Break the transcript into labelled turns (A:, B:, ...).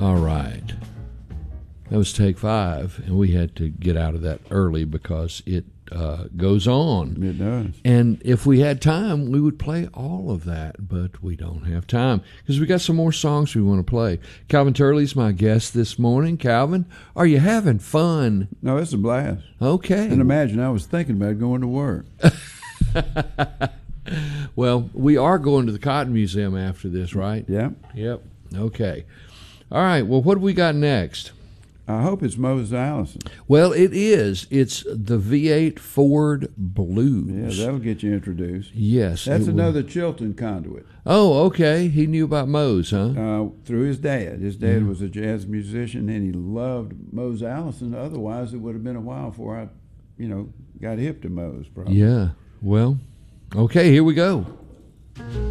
A: All right. That was take 5, and we had to get out of that early because it goes on.
B: It does.
A: And if we had time, we would play all of that, but we don't have time because we got some more songs we want to play. Calvin Turley's my guest this morning. Calvin, are you having fun?
B: No, it's a blast.
A: Okay.
B: And imagine, I was thinking about going to work.
A: Well, we are going to the Cotton Museum after this, right?
B: Yeah.
A: Yep. Okay. All right. Well, what do we got next?
B: I hope it's Moses Allison.
A: Well, it is. It's the V8 Ford Blues.
B: Yeah, that'll get you introduced.
A: Yes.
B: That's another Chilton conduit.
A: Oh, okay. He knew about Mose, huh?
B: Through his dad. His dad was a jazz musician, and he loved Mose Allison. Otherwise, it would have been a while before I, got hip to Mose, probably.
A: Yeah. Well, okay, here we go.